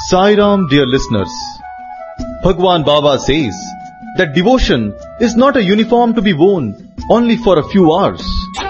Sai Ram, dear listeners, Bhagwan Baba says that devotion is not a uniform to be worn only for a few hours.